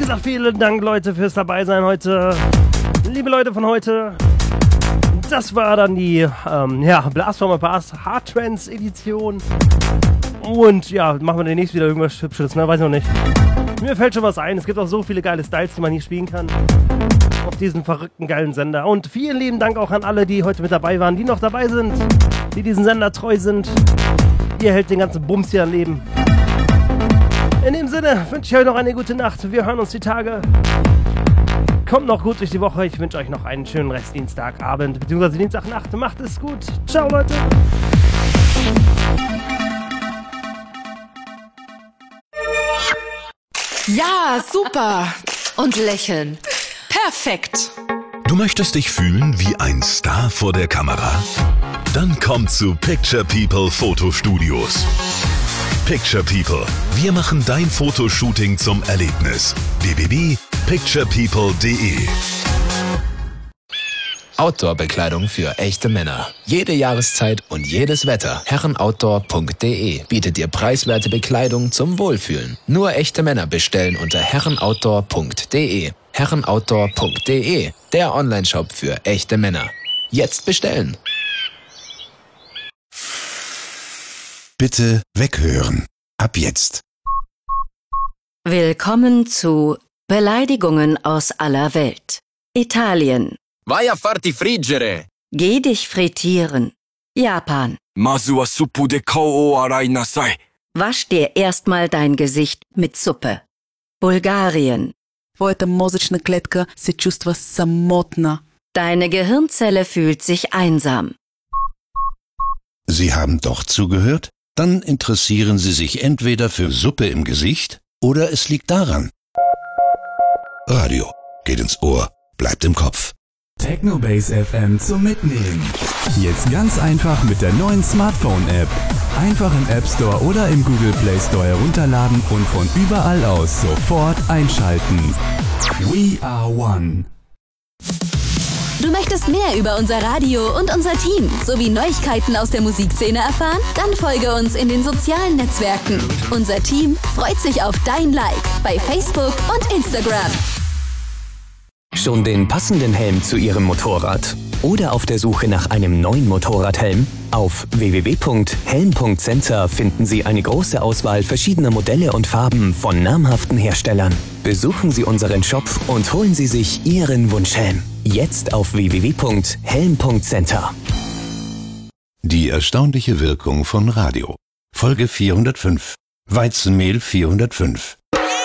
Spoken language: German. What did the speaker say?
gesagt, vielen Dank, Leute, fürs Dabeisein heute. Liebe Leute von heute, das war dann die Blast from the Past Hard Trance Edition. Und ja, machen wir demnächst wieder irgendwas Hübsches, ne? Weiß ich noch nicht. Mir fällt schon was ein. Es gibt auch so viele geile Styles, die man hier spielen kann. Auf diesem verrückten, geilen Sender. Und vielen lieben Dank auch an alle, die heute mit dabei waren, die noch dabei sind, die diesem Sender treu sind. Ihr hält den ganzen Bums hier am Leben. In dem Sinne wünsche ich euch noch eine gute Nacht. Wir hören uns die Tage. Kommt noch gut durch die Woche. Ich wünsche euch noch einen schönen Restdienstagabend, beziehungsweise Dienstagnacht. Macht es gut. Ciao, Leute. Ja, super. Und lächeln. Perfekt. Du möchtest dich fühlen wie ein Star vor der Kamera? Dann komm zu Picture People Fotostudios. Picture People. Wir machen dein Fotoshooting zum Erlebnis. www.picturepeople.de. Outdoor-Bekleidung für echte Männer. Jede Jahreszeit und jedes Wetter. Herrenoutdoor.de bietet dir preiswerte Bekleidung zum Wohlfühlen. Nur echte Männer bestellen unter herrenoutdoor.de. Herrenoutdoor.de, der Onlineshop für echte Männer. Jetzt bestellen. Bitte weghören. Ab jetzt. Willkommen zu Beleidigungen aus aller Welt. Italien. Vai a farti friggere. Geh dich frittieren. Japan. Mazu wa suppu de kao o arai nasai. Wasch dir erstmal dein Gesicht mit Suppe. Bulgarien. Твоята мозъчна клетка се чувства самотна. Deine Gehirnzelle fühlt sich einsam. Sie haben doch zugehört? Dann interessieren Sie sich entweder für Suppe im Gesicht oder es liegt daran. Radio geht ins Ohr, bleibt im Kopf. Technobase FM zum Mitnehmen. Jetzt ganz einfach mit der neuen Smartphone-App. Einfach im App Store oder im Google Play Store herunterladen und von überall aus sofort einschalten. We are one. Du möchtest mehr über unser Radio und unser Team sowie Neuigkeiten aus der Musikszene erfahren? Dann folge uns in den sozialen Netzwerken. Unser Team freut sich auf dein Like bei Facebook und Instagram. Schon den passenden Helm zu Ihrem Motorrad? Oder auf der Suche nach einem neuen Motorradhelm? Auf www.helm.center finden Sie eine große Auswahl verschiedener Modelle und Farben von namhaften Herstellern. Besuchen Sie unseren Shop und holen Sie sich Ihren Wunschhelm. Jetzt auf www.helm.center. Die erstaunliche Wirkung von Radio. Folge 405. Weizenmehl 405.